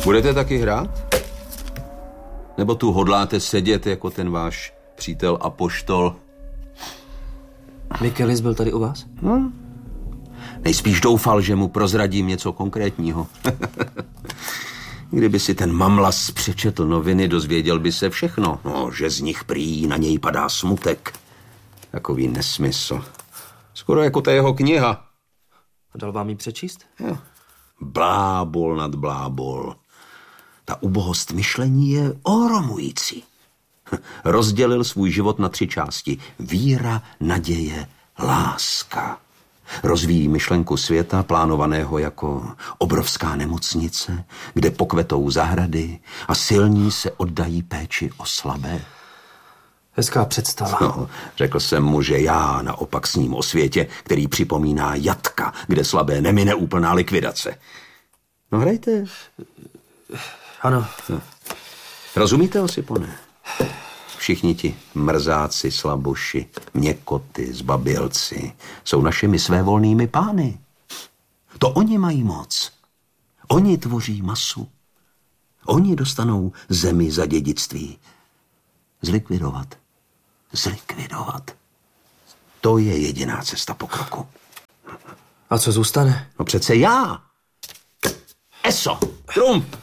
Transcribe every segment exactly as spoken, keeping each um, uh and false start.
Budete taky hrát? Nebo tu hodláte sedět jako ten váš přítel apoštol? Michaelis byl tady u vás? Hm? Nejspíš doufal, že mu prozradím něco konkrétního. Kdyby si ten mamlas přečetl noviny, dozvěděl by se všechno. No, že z nich prý na něj padá smutek. Takový nesmysl. Skoro jako ta jeho kniha. A dal vám ji přečíst? Jo. Blábol nad blábol. Ta ubohost myšlení je ohromující. Rozdělil svůj život na tři části. Víra, naděje, láska. Rozvíjí myšlenku světa, plánovaného jako obrovská nemocnice, kde pokvetou zahrady a silní se oddají péči o slabé. Hezká představa. No, řekl jsem mu, že já naopak sním o světě, který připomíná jatka, kde slabé nemine úplná likvidace. No hrajte. Ano. No. Rozumíte, Osipone? Všichni ti mrzáci, slaboši, měkoty, zbabělci jsou našimi svévolnými pány. To oni mají moc. Oni tvoří masu. Oni dostanou zemi za dědictví. Zlikvidovat. Zlikvidovat. To je jediná cesta pokroku. A co zůstane? No přece já. Eso. Trump.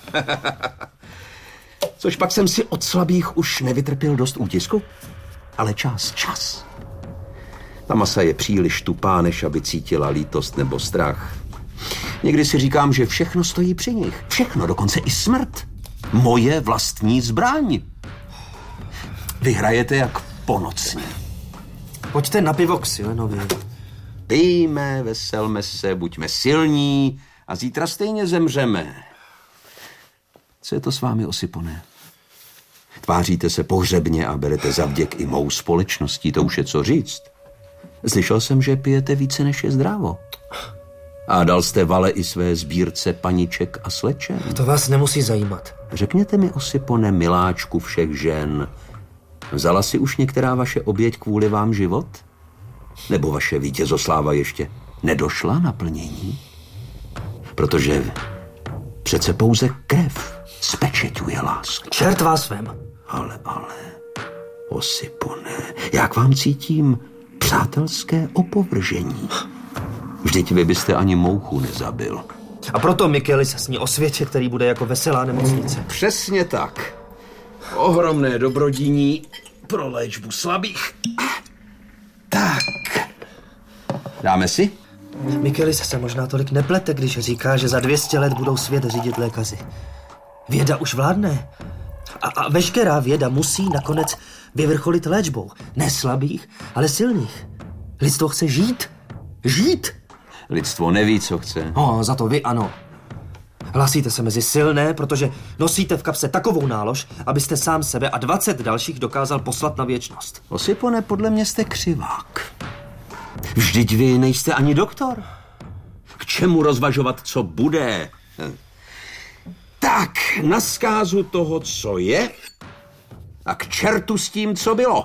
Což pak jsem si od slabých už nevytrpěl dost útisku. Ale čas, čas. Ta masa je příliš tupá, než aby cítila lítost nebo strach. Někdy si říkám, že všechno stojí při nich. Všechno, dokonce i smrt. Moje vlastní zbraň. Vy hrajete jak ponocně. Pojďte na pivo k Silenovi. Pijme, veselme se, buďme silní a zítra stejně zemřeme. Co je to s vámi, Osipone? Tváříte se pohřebně a berete zavděk i mou společností, to už je co říct. Slyšel jsem, že pijete více, než je zdravo. A dal jste vale i své sbírce paniček a slečen. To vás nemusí zajímat. Řekněte mi, Osipone, miláčku všech žen, vzala si už některá vaše oběť kvůli vám život? Nebo vaše vítězosláva ještě nedošla na plnění? Protože přece pouze krev spečeťuje lásku. Čert vás vem. Ale, ale, Osipone, já k vám cítím přátelské opovržení. Vždyť vy byste ani mouchu nezabil. A proto Michaelis sní o světě, který bude jako veselá nemocnice. Přesně tak. Ohromné dobrodiní pro léčbu slabých. Tak. Dáme si? Michaelis se možná tolik neplete, když říká, že za dvě stě let budou svět řídit lékaři. Věda už vládne. A, a veškerá věda musí nakonec vyvrcholit léčbou. Ne slabých, ale silných. Lidstvo chce žít. Žít! Lidstvo neví, co chce. No, za to vy ano. Hlasíte se mezi silné, protože nosíte v kapse takovou nálož, abyste sám sebe a dvacet dalších dokázal poslat na věčnost. Osipone, podle mě jste křivák. Vždyť vy nejste ani doktor. K čemu rozvažovat, co bude? Tak, na zkázu toho, co je, a k čertu s tím, co bylo.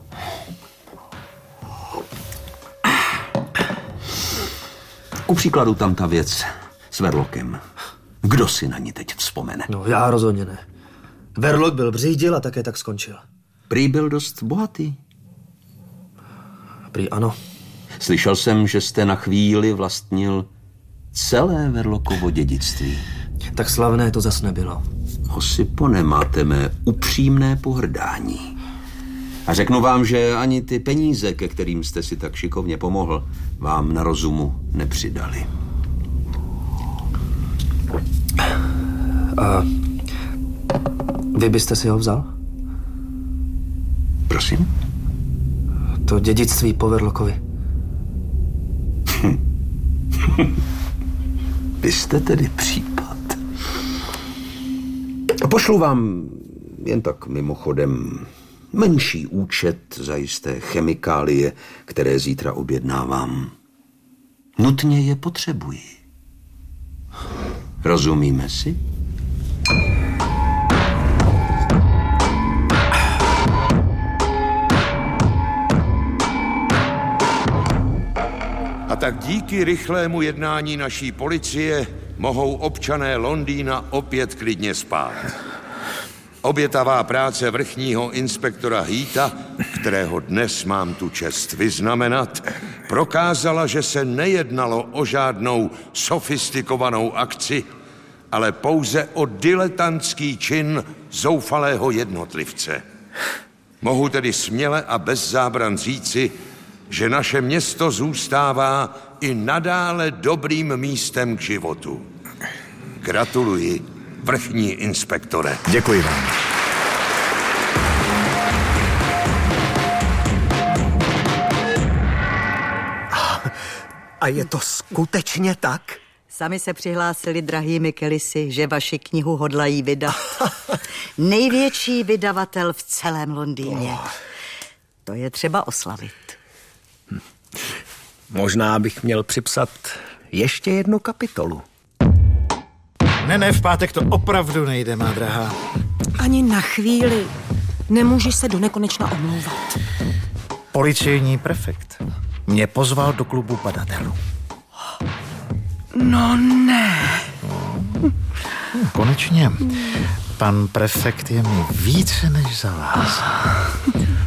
Ku příkladu tam ta věc s Verlockem. Kdo si na ní teď vzpomene? No, já rozhodně ne. Verloc byl břídil a také tak skončil. Prý byl dost bohatý. Prý ano. Slyšel jsem, že jste na chvíli vlastnil celé Verlockovo dědictví. Tak slavné to zas nebylo. Osipone, máte mé upřímné pohrdání. A řeknu vám, že ani ty peníze, ke kterým jste si tak šikovně pomohl, vám na rozumu nepřidali. A vy byste si ho vzal? Prosím? To dědictví po Verlockovi. Vy jste tedy případ. Pošlu vám jen tak mimochodem menší účet za jisté chemikálie, které zítra objednávám. Nutně je potřebuji. Rozumíme si? A tak díky rychlému jednání naší policie mohou občané Londýna opět klidně spát. Obětavá práce vrchního inspektora Heata, kterého dnes mám tu čest vyznamenat, prokázala, že se nejednalo o žádnou sofistikovanou akci, ale pouze o diletantský čin zoufalého jednotlivce. Mohu tedy směle a bez zábran říci, že naše město zůstává i nadále dobrým místem k životu. Gratuluji, vrchní inspektore. Děkuji vám. A je to skutečně tak? Sami se přihlásili, drahý Michelisi, že vaši knihu hodlají vydat. Největší vydavatel v celém Londýně. To je třeba oslavit. Hm. Možná bych měl připsat ještě jednu kapitolu. Ne, ne, v pátek to opravdu nejde, má drahá. Ani na chvíli. Nemůžeš se do nekonečna omlouvat. Policejní prefekt mě pozval do klubu badatelů. No ne. Hmm, konečně. Pan prefekt je mi více než za vás.